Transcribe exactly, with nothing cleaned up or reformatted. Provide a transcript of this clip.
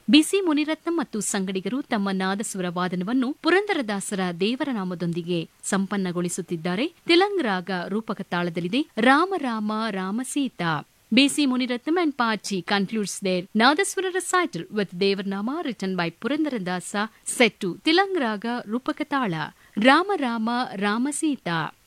ಬಿಸಿ ಮುನಿರತ್ನಂ ಮತ್ತು ಸಂಗಡಿಗರು ತಮ್ಮ ನಾದಸ್ವರ ವಾದನವನ್ನು ಪುರಂದರದಾಸರ ದೇವರ ನಾಮದೊಂದಿಗೆ ಸಂಪನ್ನಗೊಳಿಸುತ್ತಿದ್ದಾರೆ. ತಿಲಂಗ್ ರಾಗ ರೂಪಕ ತಾಳದಲ್ಲಿದೆ. Rama Rama Rama Sita. B C Muniratham and Pachi concludes their Nadaswara recital with Devarnama written by Purandaradasa set to Tilang Raga Rupakatala, Rama Rama Rama Sita.